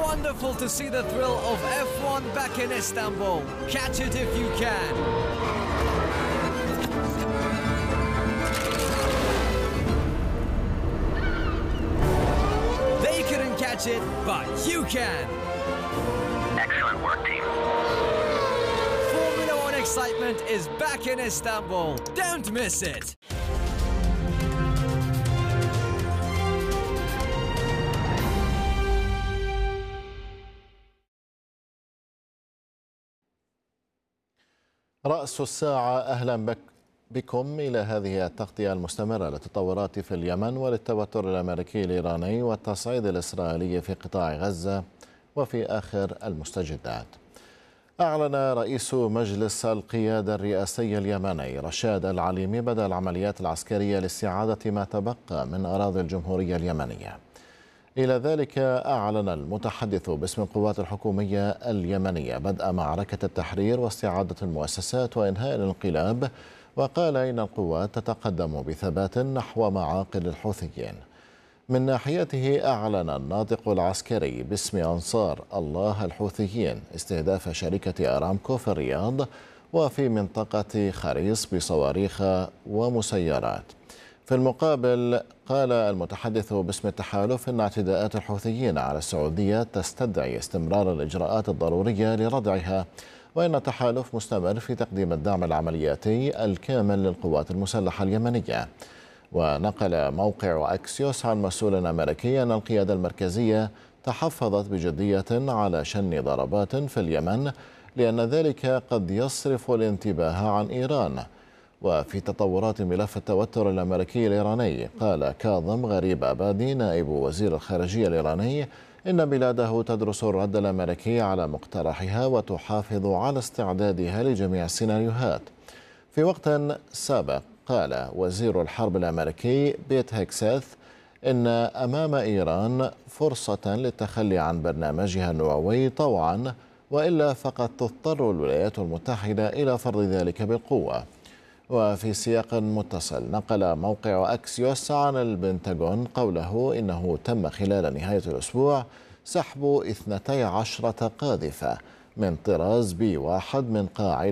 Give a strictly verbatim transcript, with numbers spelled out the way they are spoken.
wonderful to see the thrill of F one back in Istanbul. Catch it if you can. They couldn't catch it, but you can. Excellent work, team. Formula One excitement is back in Istanbul. Don't miss it. رأس الساعة، أهلا بك بكم إلى هذه التغطية المستمرة للتطورات في اليمن وللتوتر الأمريكي الإيراني والتصعيد الإسرائيلي في قطاع غزة وفي آخر المستجدات. أعلن رئيس مجلس القيادة الرئاسي اليمني رشاد العليمي بدء العمليات العسكرية لاستعادة ما تبقى من أراضي الجمهورية اليمنية. إلى ذلك أعلن المتحدث باسم القوات الحكومية اليمنية بدء معركة التحرير واستعادة المؤسسات وإنهاء الانقلاب، وقال إن القوات تتقدم بثبات نحو معاقل الحوثيين. من ناحيته أعلن الناطق العسكري باسم أنصار الله الحوثيين استهداف شركة أرامكو في الرياض وفي منطقة خريص بصواريخ ومسيرات. في المقابل قال المتحدث باسم التحالف إن اعتداءات الحوثيين على السعودية تستدعي استمرار الإجراءات الضرورية لردعها، وإن التحالف مستمر في تقديم الدعم العملياتي الكامل للقوات المسلحة اليمنية. ونقل موقع أكسيوس عن مسؤول أمريكي أن القيادة المركزية تحفظت بجدية على شن ضربات في اليمن لأن ذلك قد يصرف الانتباه عن إيران. وفي تطورات ملف التوتر الأمريكي الإيراني، قال كاظم غريب أبادي نائب وزير الخارجية الإيراني إن بلاده تدرس الرد الأمريكي على مقترحها وتحافظ على استعدادها لجميع السيناريوهات. في وقت سابق قال وزير الحرب الأمريكي بيت هيكساث إن أمام إيران فرصة للتخلي عن برنامجها النووي طوعا، وإلا فقد تضطر الولايات المتحدة إلى فرض ذلك بالقوة. وفي سياق متصل نقل موقع أكسيوس عن البنتاغون قوله إنه تم خلال نهاية الأسبوع سحب اثنتي عشرة قاذفة من طراز بي واحد من قاعدة